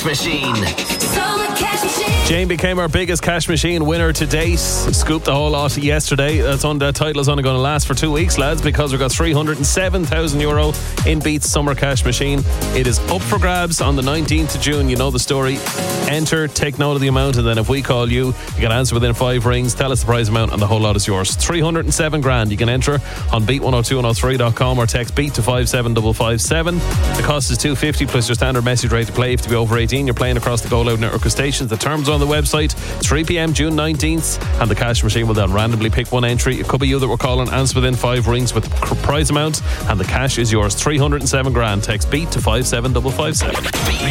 Machine. Jane became our biggest cash machine winner to date. Scooped the whole lot yesterday. That title is only going to last for 2 weeks, lads, because we've got €307,000 in Beats Summer Cash Machine. It is up for grabs on the 19th of June. You know the story. Enter, take note of the amount, and then if we call you, you can answer within 5 rings. Tell us the prize amount, and the whole lot is yours. 307 grand. You can enter on beat102103.com or text beat to 57557. The cost is $2.50 plus your standard message rate to play. If to be over 18, you're playing across the Go Loud network of stations. The terms are on the website. 3 p.m. June 19th, and the cash machine will then randomly pick one entry. It could be you that we're calling. Answer within 5 rings with the prize amount, and the cash is yours. 307 grand. Text beat to 57557.